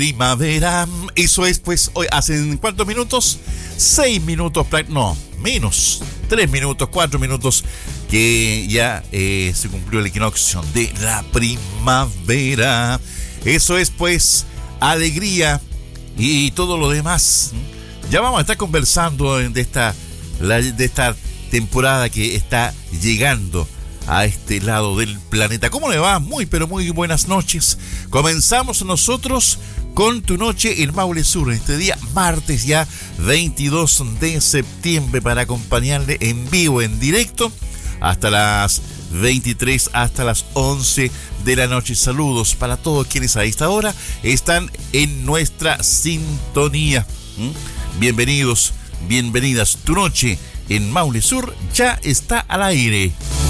Primavera, eso es pues hoy, ¿hacen cuántos minutos? 6 minutos, no, menos, 3 minutos, 4 minutos que ya se cumplió el equinoccio de la primavera. Eso es pues alegría y todo lo demás. Ya vamos a estar conversando de esta temporada que está llegando a este lado del planeta. ¿Cómo le va? Muy pero muy buenas noches. Comenzamos nosotros con Tu Noche en Maule Sur, este día martes ya 22 de septiembre, para acompañarle en vivo, en directo, hasta las 23, hasta las 11 de la noche. Saludos para todos quienes a esta hora están en nuestra sintonía. Bienvenidos, bienvenidas. Tu Noche en Maule Sur ya está al aire.